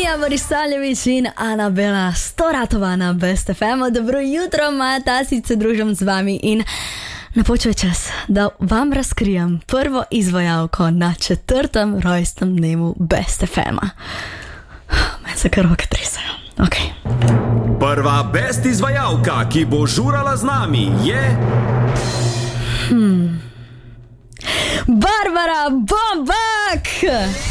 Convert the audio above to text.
Tanja Borisaljević in Anabela Storatova na Best FM. Dobro jutro, Maja Tasić se družim z vami in napočil je čas, da vam razkrijem prvo izvajalko na 4. rojstnem dnevu Best FM-a. Meni se kar roke tresajo. Okay. Prva best izvajalka, ki bo žurala z nami, je... Barbara Bombak!